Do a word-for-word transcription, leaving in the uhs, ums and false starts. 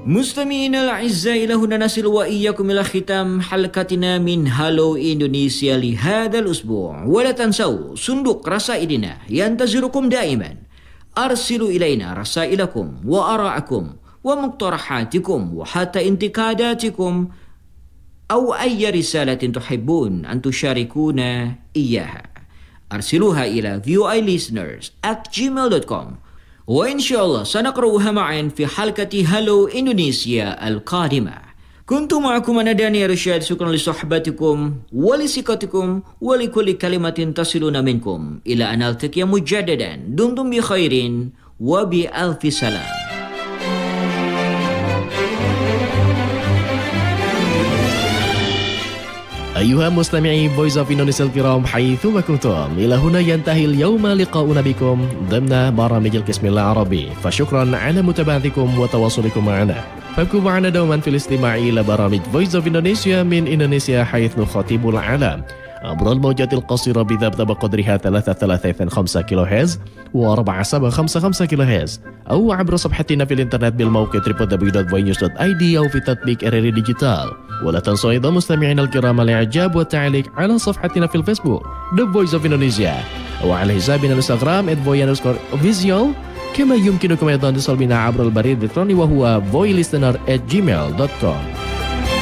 مستمعينا الأعزاء، إلى هنا نصل وإياكم إلى ختام حلقتنا من هالو إندونيسيا لهذا الأسبوع. ولا تنسوا صندوق رسائلنا ينتظركم دائما. أرسلوا إلينا رسائلكم وآراءكم ومقترحاتكم وحتى انتقاداتكم أو أي رسالة تحبون أن تشاركونا إياها. أرسلوها إلى v o i listeners at gmail dot com. وإن شاء الله سنقرأها معا في حلقة هالو إندونيسيا القادمة. كنت معكم أنا داني رشاد. شكرا لصحبتكم ولثقتكم ولكل كلمة تصلون منكم. إلى أن نلتقي مجددا، دمتم بخير وبألف سلام. أيها مستمعي Voice of Indonesia الكرام حيثما كنتم، إلى هنا ينتهي اليوم لقاؤنا بكم ضمن برامج القسم العربي، فشكرا على متابعتكم وتواصلكم معنا. فابقوا معنا دوما في الاستماع إلى برامج Voice of Indonesia من إندونيسيا حيث نخاطب العالم عبر الموجات القصيرة بذبذب قدرها ثلاثة ثلاثة خمسة كيلو هرتز وأربعة سبعة خمسة خمسة كيلو هرتز، أو عبر صفحتنا في الإنترنت بالموقع دبليو دبليو دبليو دوت voinews دوت i d أو في تطبيق ار ار ديجيتال. ولا تنسوا أيضا مستمعينا الكرام الإعجاب والتعليق على صفحتنا في الفيسبوك The Voice of Indonesia، أو على حسابنا الانستغرام at voice underscore official. كما يمكنكم أيضا الاتصال بنا عبر البريد الإلكتروني وهو voicelistener at gmail dot com.